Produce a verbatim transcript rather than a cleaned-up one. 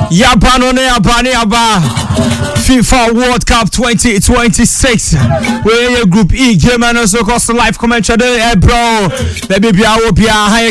Yaba no ne yaba ne yaba. FIFA World Cup twenty twenty-six. We're Group E game and also cost live commentary, bro. Baby, be our